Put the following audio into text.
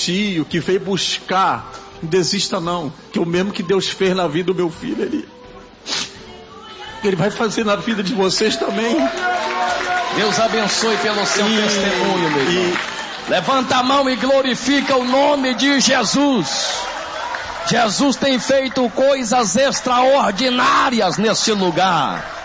tio, que veio buscar, não desista não, que o mesmo que Deus fez na vida do meu filho, Ele vai fazer na vida de vocês também. Deus abençoe pelo seu testemunho, meu irmão. Levanta a mão e glorifica o nome de Jesus. Jesus tem feito coisas extraordinárias neste lugar.